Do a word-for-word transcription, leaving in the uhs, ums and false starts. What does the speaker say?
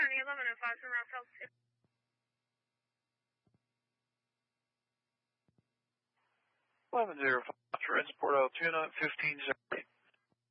County eleven oh five from Route two. eleven oh five, transport Altoona, fifteen zero eight.